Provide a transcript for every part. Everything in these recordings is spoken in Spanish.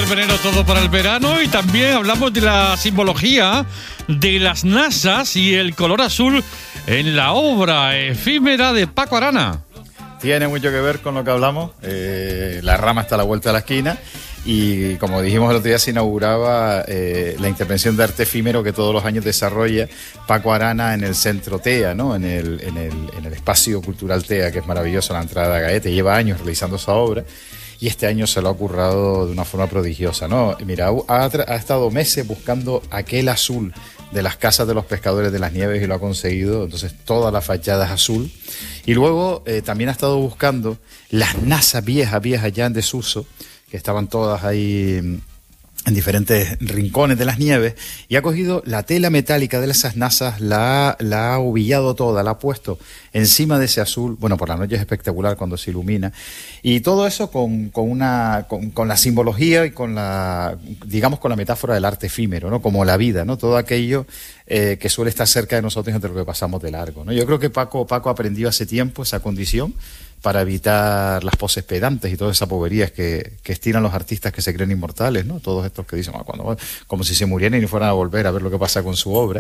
veneno, todo para el verano, y también hablamos de la simbología de las nasas y el color azul en la obra efímera de Paco Arana. Tiene mucho que ver con lo que hablamos. La rama está a la vuelta de la esquina y, como dijimos el otro día, se inauguraba la intervención de arte efímero que todos los años desarrolla Paco Arana en el Centro TEA, ¿no? en el espacio cultural TEA, que es maravilloso, la entrada de Agaete. Lleva años realizando esa obra y este año se lo ha currado de una forma prodigiosa, ¿no? Mira, ha estado meses buscando aquel azul de las casas de los pescadores de las nieves y lo ha conseguido. Entonces toda la fachada es azul. Y luego también ha estado buscando las nasas viejas ya en desuso, que estaban todas ahí en diferentes rincones de las nieves, y ha cogido la tela metálica de esas nasas, la ha ovillado toda, la ha puesto encima de ese azul. Bueno, por la noche es espectacular cuando se ilumina, y todo eso con la simbología y con la metáfora del arte efímero, ¿no? Como la vida, ¿no? Todo aquello que suele estar cerca de nosotros entre lo que pasamos de largo, ¿no? Yo creo que Paco aprendió hace tiempo esa condición para evitar las poses pedantes y todas esas boberías que estiran los artistas que se creen inmortales, ¿no? Todos estos que dicen, como si se murieran y fueran a volver a ver lo que pasa con su obra.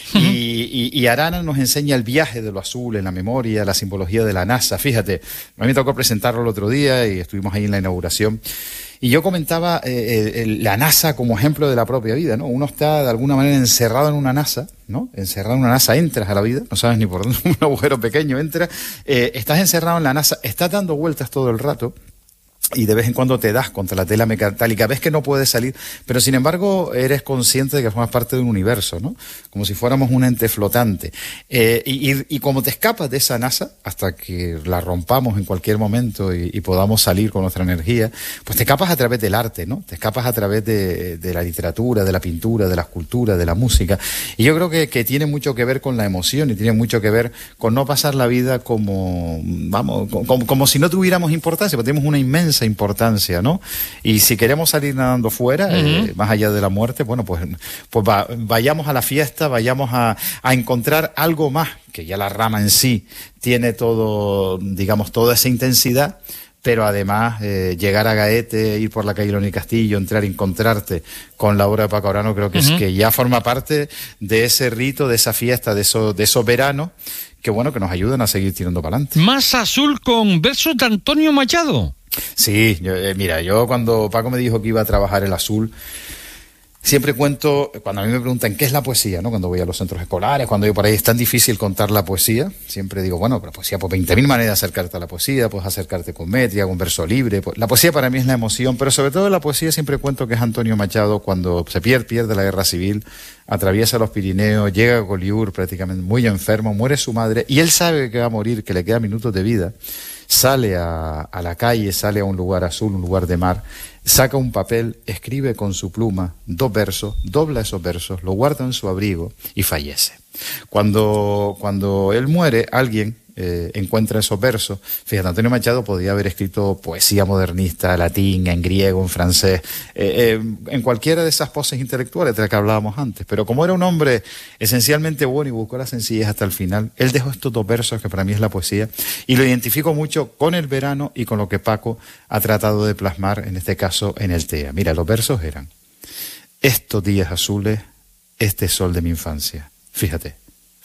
Y Arana nos enseña el viaje de lo azul en la memoria, la simbología de la NASA. Fíjate, a mí me tocó presentarlo el otro día y estuvimos ahí en la inauguración. Y yo comentaba la NASA como ejemplo de la propia vida, ¿no? Uno está de alguna manera encerrado en una NASA, ¿no? Encerrado en una NASA, entras a la vida, no sabes ni por dónde, un agujero pequeño, entras, estás encerrado en la NASA, estás dando vueltas todo el rato, y de vez en cuando te das contra la tela metálica, ves que no puedes salir, pero sin embargo eres consciente de que formas parte de un universo, ¿no? Como si fuéramos un ente flotante. Y como te escapas de esa NASA, hasta que la rompamos en cualquier momento y podamos salir con nuestra energía, pues te escapas a través del arte, ¿no? Te escapas a través de la literatura, de la pintura, de la escultura, de la música. Y yo creo que tiene mucho que ver con la emoción y tiene mucho que ver con no pasar la vida como si no tuviéramos importancia, porque tenemos una inmensa importancia, ¿no? Y si queremos salir nadando fuera, más allá de la muerte, bueno, pues vayamos a la fiesta, vayamos a encontrar algo más, que ya la rama en sí tiene todo, digamos, toda esa intensidad, pero además llegar a Gaete, ir por la calle León y Castillo, entrar y encontrarte con la obra de Paco Arana, creo que es que ya forma parte de ese rito, de esa fiesta, de esos veranos, que bueno, que nos ayudan a seguir tirando para adelante. Más azul con versos de Antonio Machado. Sí, yo cuando Paco me dijo que iba a trabajar el azul, siempre cuento, cuando a mí me preguntan qué es la poesía, ¿no? Cuando voy a los centros escolares, cuando yo por ahí es tan difícil contar la poesía, siempre digo, bueno, pero poesía, pues 20.000 maneras de acercarte a la poesía, puedes acercarte con métrica, con verso libre. La poesía para mí es la emoción, pero sobre todo la poesía siempre cuento que es Antonio Machado cuando se pierde la guerra civil, atraviesa los Pirineos, llega a Collioure prácticamente muy enfermo, muere su madre, y él sabe que va a morir, que le quedan minutos de vida. Sale a la calle, sale a un lugar azul, un lugar de mar, saca un papel, escribe con su pluma 2 versos, dobla esos versos, lo guarda en su abrigo y fallece. Cuando él muere, alguien encuentra esos versos. Fíjate, Antonio Machado podía haber escrito poesía modernista, latín, en griego, en francés, en cualquiera de esas poses intelectuales de las que hablábamos antes, pero como era un hombre esencialmente bueno y buscó la sencillez hasta el final, él dejó estos 2 versos que para mí es la poesía, y lo identifico mucho con el verano y con lo que Paco ha tratado de plasmar, en este caso en el TEA. Mira, los versos eran: estos días azules, este sol de mi infancia. Fíjate,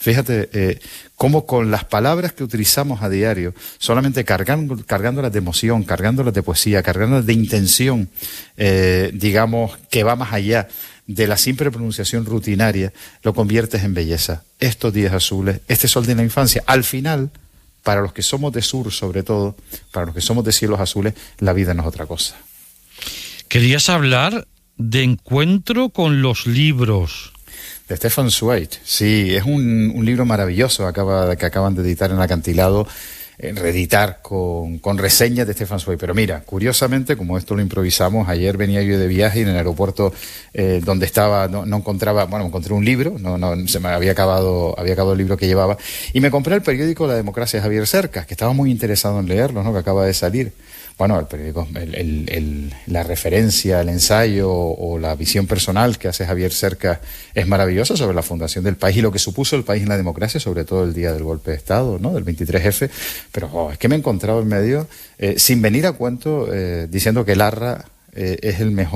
cómo con las palabras que utilizamos a diario, solamente cargándolas de emoción, cargándolas de poesía, cargándolas de intención, digamos, que va más allá de la simple pronunciación rutinaria, lo conviertes en belleza. Estos días azules, este sol de la infancia. Al final, para los que somos de sur, sobre todo, para los que somos de cielos azules, la vida no es otra cosa. Querías hablar de Encuentro con los libros. De Stefan Zweig, sí, es un libro maravilloso que acaban de editar en Acantilado, reeditar con reseñas de Stefan Zweig. Pero mira, curiosamente, como esto lo improvisamos, ayer venía yo de viaje y en el aeropuerto donde estaba no encontraba, bueno, encontré un libro, se me había acabado el libro que llevaba, y me compré el periódico La Democracia de Javier Cercas, que estaba muy interesado en leerlo, ¿no? Que acaba de salir. Bueno, el periódico, la referencia, el ensayo o la visión personal que hace Javier Cercas es maravillosa sobre la fundación del país y lo que supuso el país en la democracia, sobre todo el día del golpe de Estado, ¿no? Del 23F. Pero es que me he encontrado en medio, sin venir a cuento, diciendo que Larra es el mejor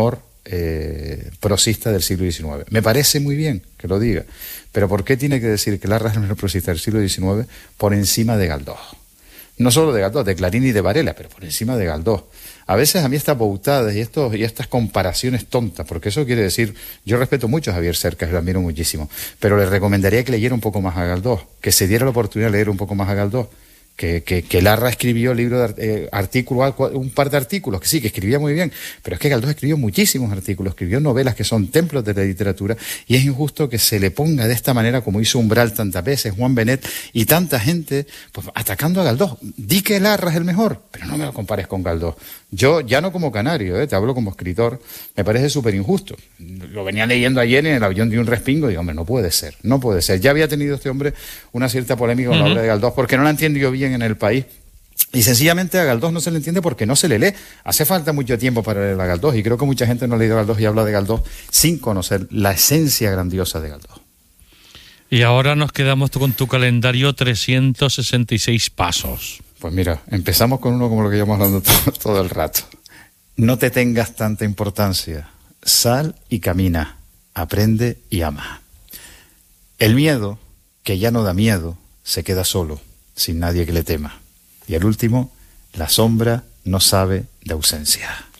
prosista del siglo XIX. Me parece muy bien que lo diga, pero ¿por qué tiene que decir que Larra es el mejor prosista del siglo XIX por encima de Galdós? No solo de Galdós, de Clarín y de Varela, pero por encima de Galdós. A veces a mí estas pautadas y estas comparaciones tontas, porque eso quiere decir, yo respeto mucho a Javier Cercas, lo admiro muchísimo, pero le recomendaría que leyera un poco más a Galdós, que se diera la oportunidad de leer un poco más a Galdós. Que Larra escribió libros de artículos, un par de artículos, que sí, que escribía muy bien, pero es que Galdós escribió muchísimos artículos, escribió novelas que son templos de la literatura, y es injusto que se le ponga de esta manera, como hizo Umbral tantas veces, Juan Benet y tanta gente, pues atacando a Galdós. Di que Larra es el mejor, pero no me lo compares con Galdós. Yo, ya no como canario, te hablo como escritor, me parece súper injusto. Lo venía leyendo ayer en el avión de un respingo y digo, hombre, no puede ser. Ya había tenido este hombre una cierta polémica con la obra de Galdós, porque no la entendió bien en el país. Y sencillamente a Galdós no se le entiende porque no se le lee. Hace falta mucho tiempo para leer a Galdós, y creo que mucha gente no ha leído a Galdós y habla de Galdós sin conocer la esencia grandiosa de Galdós. Y ahora nos quedamos con tu calendario 366 pasos. Pues mira, empezamos con uno como lo que llevamos hablando todo el rato. No te tengas tanta importancia. Sal y camina. Aprende y ama. El miedo, que ya no da miedo, se queda solo, sin nadie que le tema. Y el último, la sombra no sabe de ausencia.